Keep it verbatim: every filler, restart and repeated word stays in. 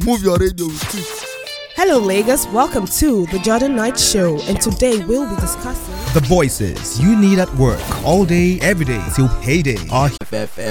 Move your radio with it. Hello, Lagos. Welcome to the Jordan Knight Show, and today we'll be discussing the voices you need at work all day, every day till payday. Our